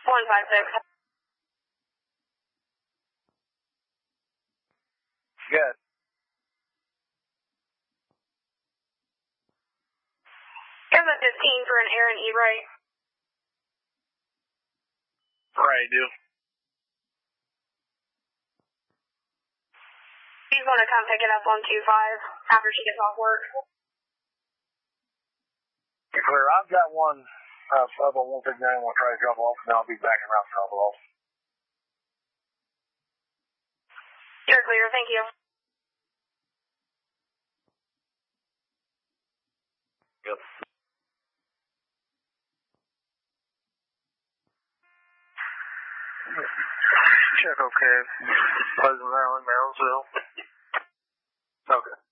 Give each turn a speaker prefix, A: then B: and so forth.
A: 156.
B: Good.
A: Give him a 15 for an Aaron E. Wright.
B: Right, do.
A: She's going to come pick it up on 25 after she gets off work.
B: Clear. I've got one up on 159 we'll try to drop off, and I'll be back around to drop off.
A: You're clear, thank you.
B: Yep. Check okay. Pleasant Valley, Marysville. Okay.